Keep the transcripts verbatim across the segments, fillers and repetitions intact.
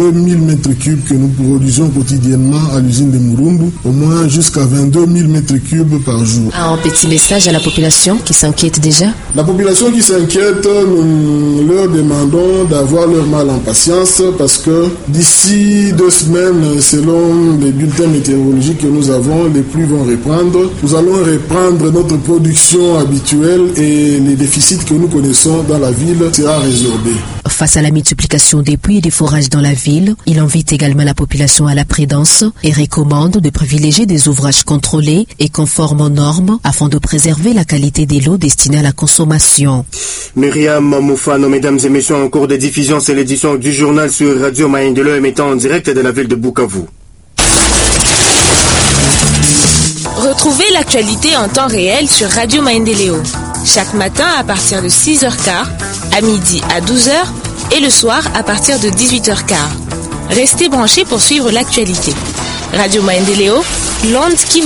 deux mille mètres cubes que nous produisons quotidiennement à l'usine de Murumbu, au moins jusqu'à vingt-deux mille mètres cubes par jour. Un petit message à la population qui s'inquiète déjà. La population qui s'inquiète, nous leur demandons d'avoir leur mal en patience parce que d'ici deux semaines, selon les bulletins météorologiques que nous avons, les pluies vont reprendre. Nous allons reprendre notre production habituelle et les déficits que nous connaissons dans la ville sera résorbé. Face à la multiplication des puits et des forages dans la ville, il invite également la population à la prudence et recommande de privilégier des ouvrages contrôlés et conformes aux normes afin de préserver la qualité de l'eau destinée à la consommation. Myriam Moufano, mesdames et messieurs, en cours de diffusion, c'est l'édition du journal sur Radio Maendeleo émettant en direct de la ville de Bukavu. Retrouvez l'actualité en temps réel sur Radio Maendeleo. Chaque matin à partir de six heures quinze, à midi à douze heures et le soir à partir de dix-huit heures quinze. Restez branchés pour suivre l'actualité. Radio Maendeleo, l'onde qui vous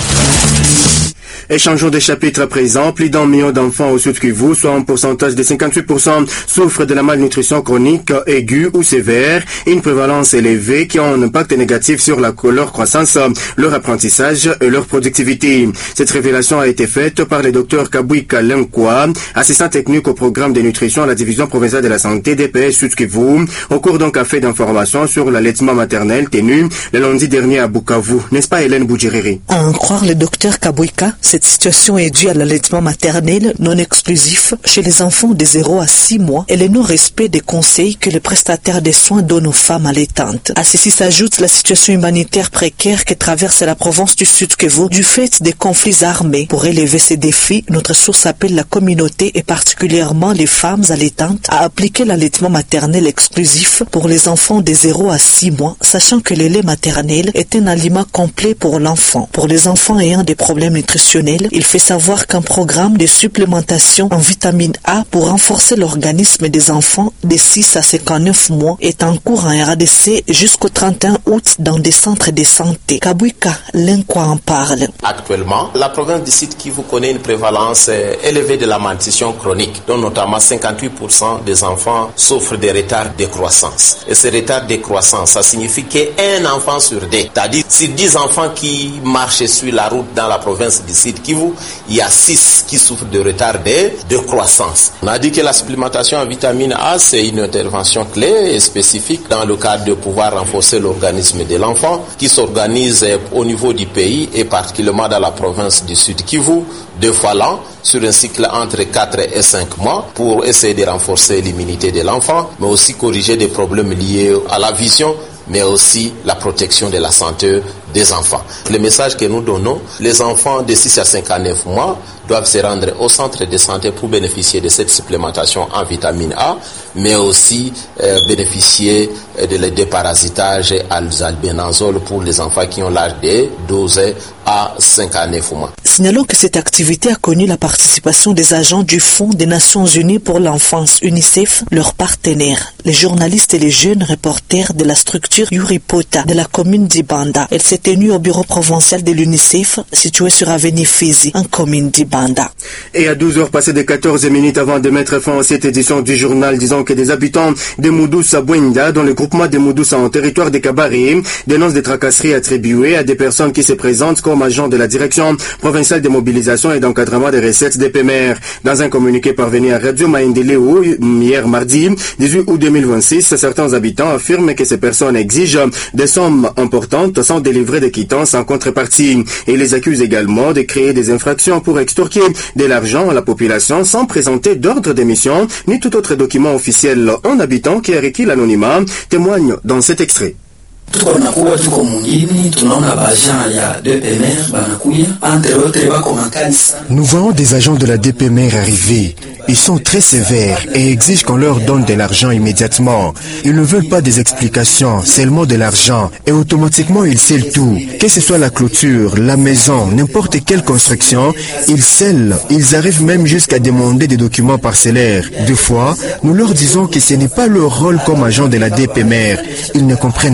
unit. Échangeons des chapitres à présent. Plus d'un million d'enfants au Sud Kivu, soit un pourcentage de cinquante-huit pour cent, souffrent de la malnutrition chronique, aiguë ou sévère, et une prévalence élevée qui a un impact négatif sur la, leur croissance, leur apprentissage et leur productivité. Cette révélation a été faite par le docteur Kabouika Lenkwa, assistant technique au programme de nutrition à la division provinciale de la santé D P S Sud Kivu, au cours d'un café d'information sur l'allaitement maternel tenu le lundi dernier à Bukavu. N'est-ce pas, Hélène Boudjiriri? À en croire le docteur Kabouika, cette situation est due à l'allaitement maternel non exclusif chez les enfants de zéro à six mois et le non-respect des conseils que les prestataires des soins donnent aux femmes allaitantes. À ceci s'ajoute la situation humanitaire précaire que traverse la province du Sud Kivu du fait des conflits armés. Pour élever ces défis, notre source appelle la communauté et particulièrement les femmes allaitantes à appliquer l'allaitement maternel exclusif pour les enfants de zéro à six mois, sachant que le lait maternel est un aliment complet pour l'enfant. Pour les enfants ayant des problèmes nutritionnels, il fait savoir qu'un programme de supplémentation en vitamine A pour renforcer l'organisme des enfants de six à cinquante-neuf mois est en cours en R D C jusqu'au trente et un août dans des centres de santé. Kabouika Lenkwa en parle. Actuellement, la province du Sud Kivu connaît une prévalence élevée de la malnutrition chronique, dont notamment cinquante-huit pour cent des enfants souffrent de retards de croissance. Et ce retard de croissance, ça signifie qu'un enfant sur deux, c'est-à-dire sur dix enfants qui marchent sur la route dans la province du Sud Kivu, il y a six qui souffrent de retard de, de croissance. On a dit que la supplémentation en vitamine A, c'est une intervention clé et spécifique dans le cadre de pouvoir renforcer l'organisme de l'enfant qui s'organise au niveau du pays et particulièrement dans la province du Sud Kivu deux fois l'an sur un cycle entre quatre et cinq mois pour essayer de renforcer l'immunité de l'enfant, mais aussi corriger des problèmes liés à la vision, mais aussi la protection de la santé des enfants. Le message que nous donnons, les enfants de six à cinquante-neuf mois doivent se rendre au centre de santé pour bénéficier de cette supplémentation en vitamine A, mais aussi euh, bénéficier de déparasitage à l'albendazole pour les enfants qui ont l'âge de douze à cinquante-neuf mois. Signalons que cette activité a connu la participation des agents du Fonds des Nations Unies pour l'enfance, UNICEF, leurs partenaires, les journalistes et les jeunes reporters de la structure Yuripota de la commune d'Ibanda. Elle s'est tenue au bureau provincial de l'UNICEF, situé sur avenue Fizi, en commune d'Ibanda. Et à douze heures passées de quatorze minutes avant de mettre fin à cette édition du journal, disons que des habitants de Moudoussa Bwenda, dans le groupement de Moudoussa en territoire de Kabari, dénoncent des tracasseries attribuées à des personnes qui se présentent comme agents de la direction provinciale de mobilisation et d'encadrement des recettes des P M R. Dans un communiqué parvenu à Radio Maendeleo hier mardi dix-huit août deux mille vingt-six, certains habitants affirment que ces personnes exigent des sommes importantes sans délivrer des quittances en contrepartie. Et les accusent également de créer des infractions pour extorquer de l'argent à la population sans présenter d'ordre d'émission ni tout autre document officiel. Un habitant qui a requis l'anonymat témoigne dans cet extrait. Tuko nakuwa tuko mwingine tunaona bajan ya D P M R banakuya entre autres bako makanisa. Nous voyons des agents de la D P M R arriver. Ils sont très sévères et exigent qu'on leur donne de l'argent immédiatement. Ils ne veulent pas des explications, seulement de l'argent. Et automatiquement, ils scellent tout. Que ce soit la clôture, la maison, n'importe quelle construction, ils scellent. Ils arrivent même jusqu'à demander des documents parcellaires. Deux fois, nous leur disons que ce n'est pas leur rôle comme agent de la D P M R. Ils ne comprennent rien.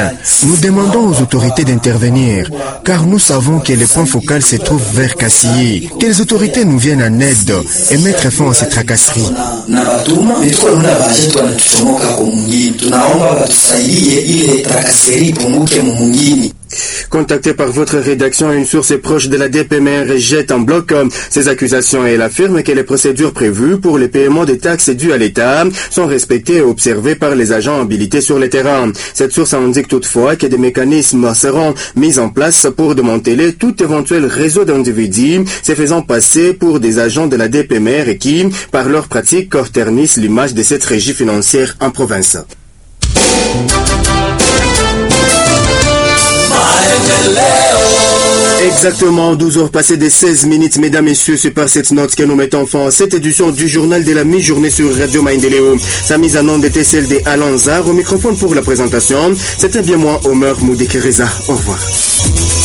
bien. Nous demandons aux autorités d'intervenir, car nous savons que le point focal se trouve vers Kassié. Que les autorités nous viennent en aide et mettre fin à ces tracasseries. Contacté par votre rédaction, une source proche de la D P M R jette en bloc ces accusations et elle affirme que les procédures prévues pour le paiement des taxes dues à l'État sont respectées et observées par les agents habilités sur le terrain. Cette source indique toutefois que des mécanismes seront mis en place pour démanteler tout éventuel réseau d'individus se faisant passer pour des agents de la D P M R et qui, par leur pratique, ternissent l'image de cette régie financière en province. Exactement, douze heures passées de seize minutes, mesdames, messieurs, c'est par cette note que nous mettons fin à cette édition du journal de la mi-journée sur Radio Maendeleo. Sa mise en onde était celle de Alanzar. Au microphone pour la présentation, c'était bien moi, Omer Moudekereza. Au revoir.